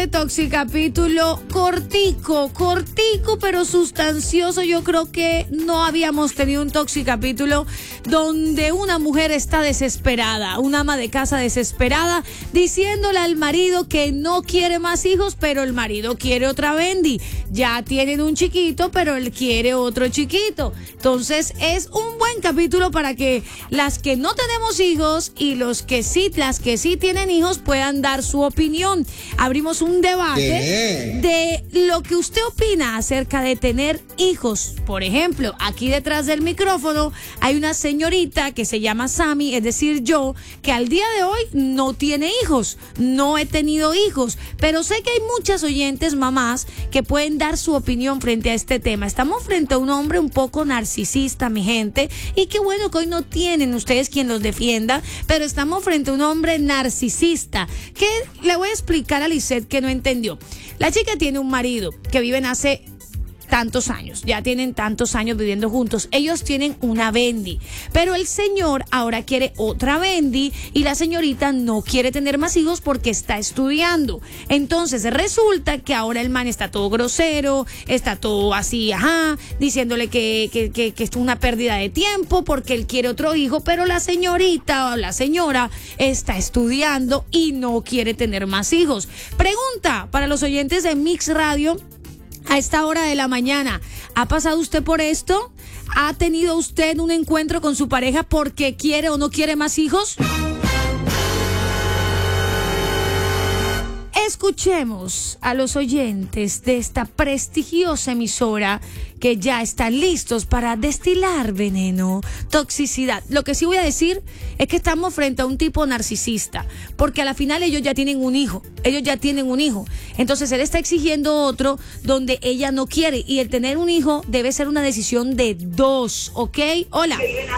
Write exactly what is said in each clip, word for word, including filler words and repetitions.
este toxicapítulo cortico, cortico pero sustancioso. Yo creo que no habíamos tenido un toxicapítulo donde una mujer está desesperada, una ama de casa desesperada, diciéndole al marido que no quiere más hijos, pero el marido quiere otra Bendy. Ya tienen un chiquito, pero él quiere otro chiquito. Entonces es un buen capítulo para que las que no tenemos hijos y los que sí, las que sí tienen hijos puedan dar su opinión. Abrimos un debate ¿Qué? de lo que usted opina acerca de tener hijos. Por ejemplo, aquí detrás del micrófono hay una señorita que se llama Sammy, es decir, yo, que al día de hoy no tiene hijos, no he tenido hijos, pero sé que hay muchas oyentes mamás que pueden dar su opinión frente a este tema. Estamos frente a un hombre un poco narcisista, mi gente, y qué bueno que hoy no tienen ustedes quien los defienda, pero estamos frente a un hombre narcisista, que le voy a explicar a Lisette que no entendió. La chica tiene un marido que viven hace tantos años, ya tienen tantos años viviendo juntos, ellos tienen una Bendy, pero el señor ahora quiere otra Bendy y la señorita no quiere tener más hijos porque está estudiando. Entonces resulta que ahora el man está todo grosero, está todo así, ajá, diciéndole que, que, que, que es una pérdida de tiempo porque él quiere otro hijo, pero la señorita o la señora está estudiando y no quiere tener más hijos. Pregunta para los oyentes de Mix Radio a esta hora de la mañana: ¿ha pasado usted por esto? ¿Ha tenido usted un encuentro con su pareja porque quiere o no quiere más hijos? Escuchemos a los oyentes de esta prestigiosa emisora que ya están listos para destilar veneno, toxicidad. Lo que sí voy a decir es que estamos frente a un tipo narcisista, porque a la final ellos ya tienen un hijo, ellos ya tienen un hijo. Entonces él está exigiendo otro donde ella no quiere, y el tener un hijo debe ser una decisión de dos, ¿ok? Hola.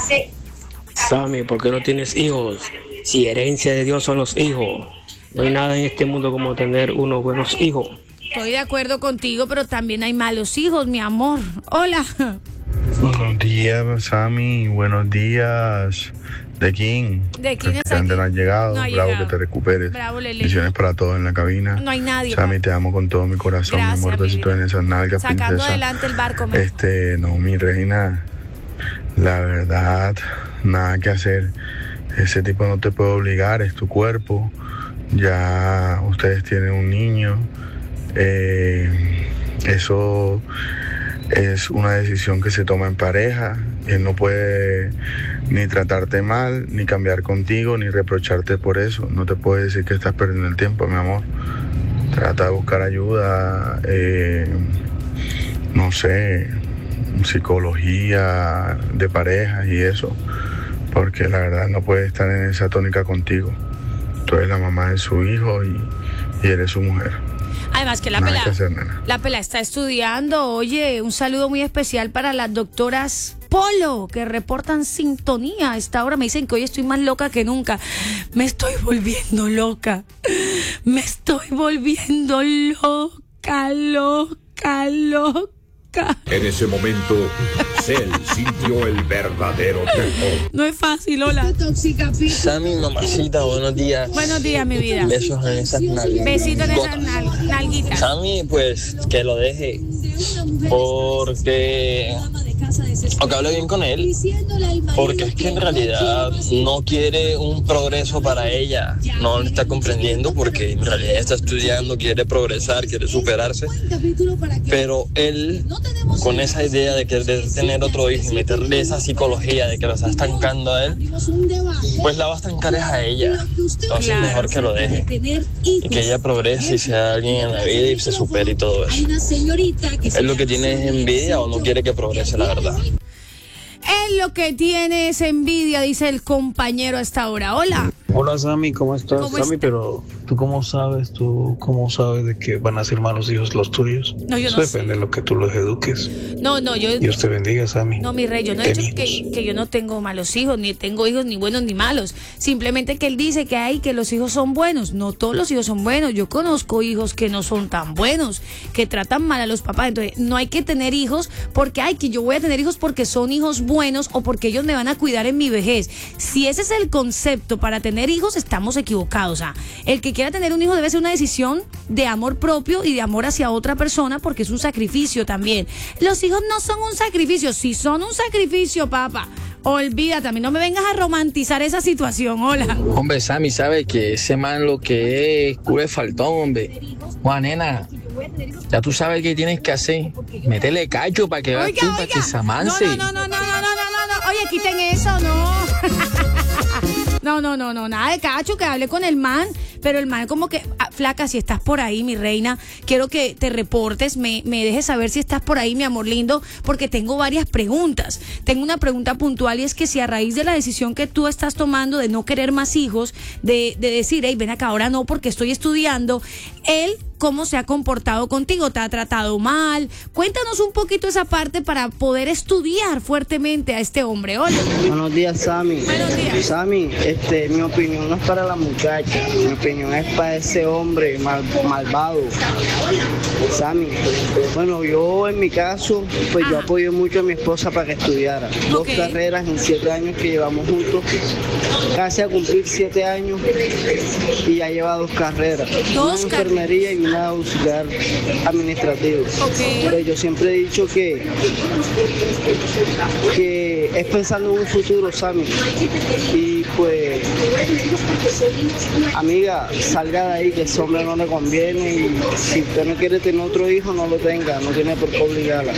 Sammy, ¿por qué no tienes hijos? Si herencia de Dios son los hijos. No hay nada en este mundo como tener unos buenos hijos. Estoy de acuerdo contigo, pero también hay malos hijos, mi amor. Hola. Buenos días, Sammy. Buenos días, The King. ¿De quién es aquí? No has llegado. No ha Bravo, llegado. que te recuperes. Bravo, Lele. Bendiciones para todos en la cabina. No hay nadie. Sammy, te amo con todo mi corazón. Gracias, mi amor, mi besito vida. en esas nalgas, Sacando princesa. adelante el barco, mi Este, no, mi reina. La verdad, nada que hacer. Ese tipo no te puede obligar, es tu cuerpo. Ya ustedes tienen un niño, eh, eso es una decisión que se toma en pareja. Él no puede ni tratarte mal, ni cambiar contigo, ni reprocharte por eso. No te puede decir que estás perdiendo el tiempo, mi amor. Trata de buscar ayuda, eh, no sé, psicología de pareja y eso, porque la verdad no puede estar en esa tónica contigo. Tú eres la mamá de su hijo y, y eres su mujer. Además que la Nada pela, que hacer, nena. la pela está estudiando. Oye, un saludo muy especial para las doctoras Polo, que reportan sintonía a esta hora. Me dicen que hoy estoy más loca que nunca. Me estoy volviendo loca. Me estoy volviendo loca, loca, loca. En ese momento, Cell sintió el verdadero terror. No es fácil, hola. Sammy, mamacita, buenos días. Buenos días, mi vida. Besos en esas nalgas. Besitos en esas nal- nalguitas. Sammy, pues, que lo deje. Porque... O que hable bien con él. Porque es que en realidad no quiere un progreso para ella. No lo está comprendiendo porque en realidad está estudiando, quiere progresar, quiere superarse. Pero él, con esa idea de querer tener otro hijo y meterle esa psicología de que lo está estancando a él, pues la va a estancar es a ella. Entonces es mejor que lo deje. Y que ella progrese y sea alguien en la vida y se supere y todo eso. Es lo que tiene es envidia o no quiere que progrese, la verdad. Él lo que tiene es envidia, dice el compañero a esta hora. Hola. Hola Sammy, ¿cómo estás? ¿Cómo Sammy, está? pero ¿tú cómo sabes? ¿Tú cómo sabes de que van a ser malos hijos los tuyos? No, yo Eso no depende de lo que tú los eduques. No, no, yo... Dios te bendiga, Sammy. No, mi rey, yo no he Ten dicho que, hijos. que yo no tengo malos hijos, ni tengo hijos ni buenos ni malos. Simplemente que él dice que hay que los hijos son buenos. No todos los hijos son buenos. Yo conozco hijos que no son tan buenos, que tratan mal a los papás. Entonces, no hay que tener hijos porque, ay, que yo voy a tener hijos porque son hijos buenos o porque ellos me van a cuidar en mi vejez. Si ese es el concepto para tener tener hijos, estamos equivocados. O sea, el que quiera tener un hijo debe ser una decisión de amor propio y de amor hacia otra persona, porque es un sacrificio también. Los hijos no son un sacrificio, sí son un sacrificio, papá. Olvídate, a mí no me vengas a romantizar esa situación. Hola. Hombre, Sammy, sabe que ese man lo que es culo de faltón, hombre. Juanena, ya tú sabes qué tienes que hacer. Métele cacho para que veas tú, para que se amance. No, no, no, no, no, no, no, no, no. Oye, quiten eso, no. No, no, no, no, nada de cacho, que hable con el man, pero el man como que, ah, flaca, si estás por ahí, mi reina, quiero que te reportes, me, me dejes saber si estás por ahí, mi amor lindo, porque tengo varias preguntas. Tengo una pregunta puntual y es que si a raíz de la decisión que tú estás tomando de no querer más hijos, de, de decir, hey, ven acá, ahora no porque estoy estudiando, él, ¿cómo se ha comportado contigo? ¿Te ha tratado mal? Cuéntanos un poquito esa parte para poder estudiar fuertemente a este hombre. Hola. Buenos días, Sammy. Buenos días. Sammy, este, mi opinión no es para la muchacha, mi opinión es para ese hombre mal, malvado. Sammy, bueno, yo en mi caso, pues yo apoyo mucho a mi esposa para que estudiara. Dos Ok. carreras en siete años que llevamos juntos, casi a cumplir siete años y ya lleva dos carreras. Dos Una en enfermería y una auxiliar administrativo. Ok. Pues yo siempre he dicho que, que es pensando en un futuro, Sammy. Y pues, amiga, salga de ahí, que ese hombre no le conviene. Y si usted no quiere tener otro hijo, no lo tenga, no tiene por qué obligarla.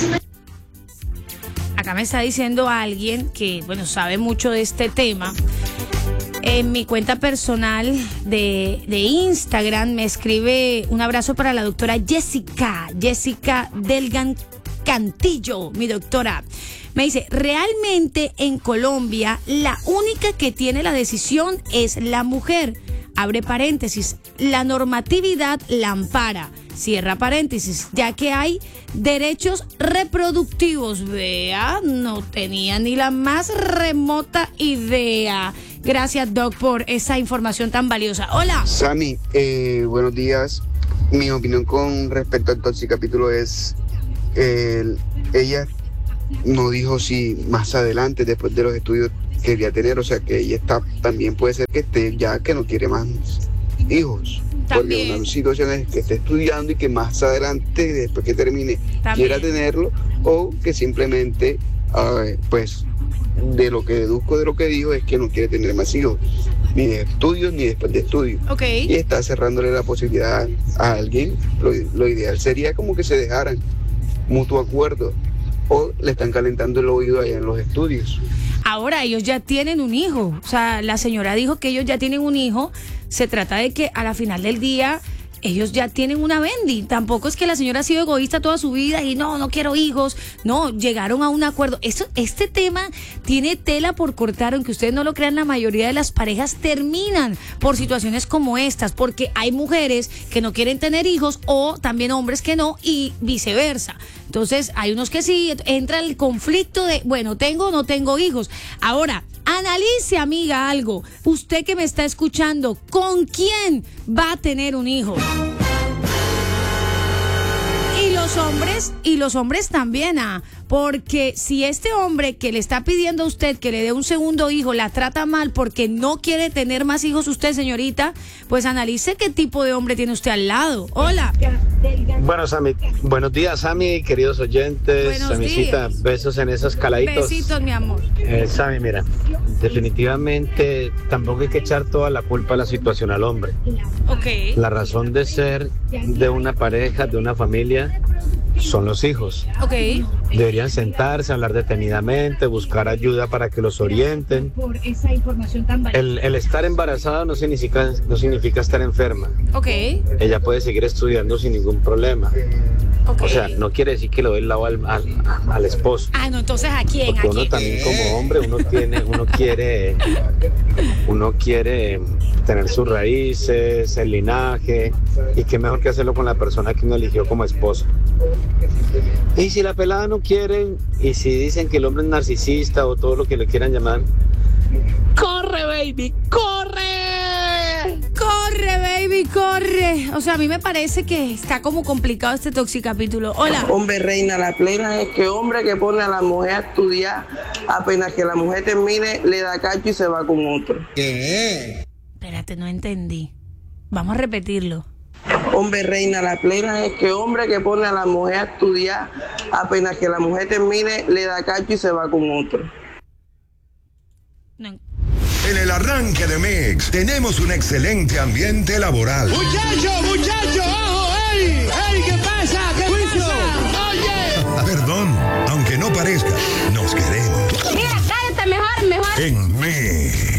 Acá me está diciendo alguien que, bueno, sabe mucho de este tema. En mi cuenta personal de, de Instagram me escribe un abrazo para la doctora Jessica, Jessica Delgan Cantillo, mi doctora. Me dice, realmente en Colombia la única que tiene la decisión es la mujer. Abre paréntesis, la normatividad la ampara. Cierra paréntesis, ya que hay derechos reproductivos. Vea, no tenía ni la más remota idea. Gracias, Doc, por esa información tan valiosa. Hola. Sammy, eh, buenos días. Mi opinión con respecto al Toxicapítulo es, eh, ella no dijo si más adelante, después de los estudios, quería tener, o sea que ella está, también puede ser que esté ya que no quiere más hijos. También. Porque una situación es que esté estudiando y que más adelante, después que termine, También. quiera tenerlo, o que simplemente, uh, pues, de lo que deduzco de lo que dijo es que no quiere tener más hijos, ni de estudios ni después de estudios. Ok. Y está cerrándole la posibilidad a alguien. Lo, lo ideal sería como que se dejaran mutuo acuerdo, o le están calentando el oído allá en los estudios. Ahora ellos ya tienen un hijo, o sea, la señora dijo que ellos ya tienen un hijo, se trata de que a la final del día ellos ya tienen una bendi, tampoco es que la señora ha sido egoísta toda su vida y no, no quiero hijos, no, llegaron a un acuerdo. Esto, este tema tiene tela por cortar, aunque ustedes no lo crean, la mayoría de las parejas terminan por situaciones como estas, porque hay mujeres que no quieren tener hijos o también hombres que no y viceversa. Entonces hay unos que sí, entra el conflicto de, bueno, tengo o no tengo hijos. Ahora, analice, amiga, algo. Usted que me está escuchando, ¿con quién va a tener un hijo? Y los hombres, y los hombres también, ah, porque si este hombre que le está pidiendo a usted que le dé un segundo hijo la trata mal porque no quiere tener más hijos usted, señorita, pues analice qué tipo de hombre tiene usted al lado. Hola. Bueno, Sammy, buenos días, Sammy, queridos oyentes. Buenos Samicita, días. besos en esos caladitos. Besitos, mi amor. Eh, Sammy, mira, definitivamente tampoco hay que echar toda la culpa a la situación al hombre. Ok. La razón de ser de una pareja, de una familia, son los hijos. Ok. Deberían sentarse, hablar detenidamente, buscar ayuda para que los orienten. Por esa información tan El, el estar embarazado no significa, no significa estar enferma. Ok. Ella puede seguir estudiando sin ningún problema. Ok. O sea, no quiere decir que le doy el lado al, al, al esposo. Ah, no, entonces ¿a quién? Porque ¿A uno quién? también como hombre, uno tiene, uno quiere, uno quiere tener sus raíces, el linaje, y qué mejor que hacerlo con la persona que uno eligió como esposo. Y si la pelada no quiere, y si dicen que el hombre es narcisista o todo lo que le quieran llamar, ¡corre, baby! ¡Corre! ¡Corre, baby, corre. O sea, a mí me parece que está como complicado este toxicapítulo. Hola. Hombre, reina, la plena es que hombre que pone a la mujer a estudiar, apenas que la mujer termine, le da cacho y se va con otro. ¿Qué? Espérate, no entendí. Vamos a repetirlo. Hombre, reina, la plena es que hombre que pone a la mujer a estudiar, apenas que la mujer termine, le da cacho y se va con otro. No. En el arranque de Mix tenemos un excelente ambiente laboral. Muchacho, muchacho, ojo, ey, ey, ¿qué pasa? ¿Qué pasa? Oye. Perdón, aunque no parezca, nos queremos. Mira, cállate mejor, mejor. En Mix.